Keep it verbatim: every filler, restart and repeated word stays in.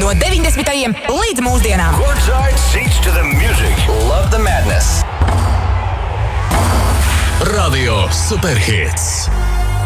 no deviņdesmitajiem līdz mūsdienām. Courtside seats to the music. Love the madness. Radio Superhits.